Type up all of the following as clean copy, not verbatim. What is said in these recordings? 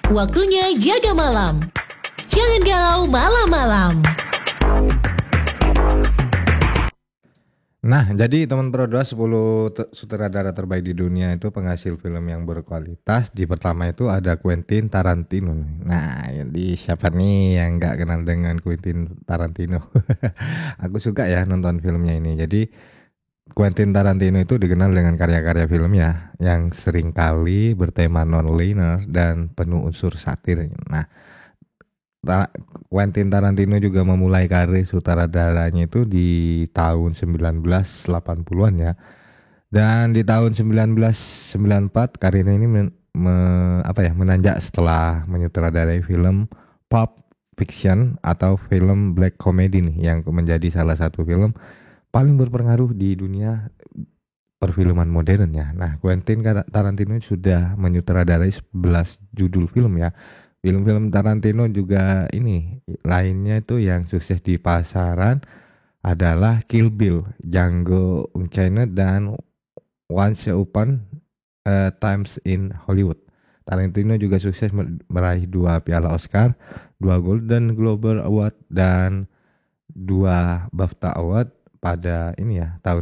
Waktunya jaga malam. Jangan galau malam-malam. Nah, jadi teman Pro2 10 sutradara terbaik di dunia itu penghasil film yang berkualitas. Di pertama itu ada Quentin Tarantino. Nah, jadi siapa nih yang nggak kenal dengan Quentin Tarantino? Aku suka ya nonton filmnya ini. Jadi Quentin Tarantino itu dikenal dengan karya-karya filmnya yang seringkali bertema non-linear dan penuh unsur satir. Nah, Quentin Tarantino juga memulai karir sutradaranya itu di tahun 1980-an ya. Dan di tahun 1994 karirnya ini menanjak setelah menyutradarai film pulp fiction atau film black comedy nih yang menjadi salah satu film paling berpengaruh di dunia perfilman modern ya. Nah, Quentin Tarantino sudah menyutradarai 11 judul film ya. Film-film Tarantino juga ini lainnya itu yang sukses di pasaran adalah Kill Bill, Django Unchained dan Once Upon a Times in Hollywood. Tarantino juga sukses meraih 2 piala Oscar, 2 Golden Globe Award dan 2 BAFTA Award pada ini ya tahun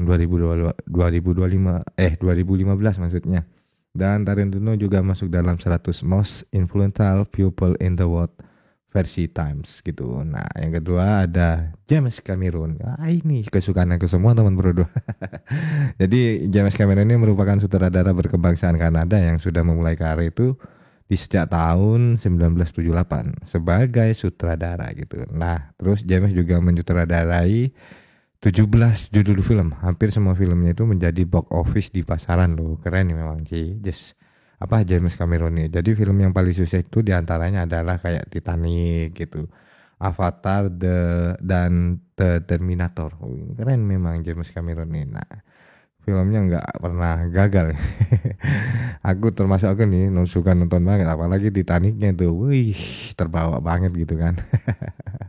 2015 maksudnya. Dan Tarantino juga masuk dalam 100 most influential people in the world versi Times gitu. Nah, yang kedua ada James Cameron. Ini kesukaan aku semua teman bro. Jadi James Cameron ini merupakan sutradara berkebangsaan Kanada yang sudah memulai karir itu di sejak tahun 1978 sebagai sutradara gitu. Nah, terus James juga menyutradarai 17 judul film. Hampir semua filmnya itu menjadi box office di pasaran loh. Keren nih memang sih. James Cameron nih. Jadi film yang paling sukses itu diantaranya adalah kayak Titanic gitu. Avatar dan The Terminator. Ini keren memang James Cameron nih. Nah, filmnya nggak pernah gagal. Aku nih suka nonton banget. Apalagi Titanicnya tuh. Wih, terbawa banget gitu kan.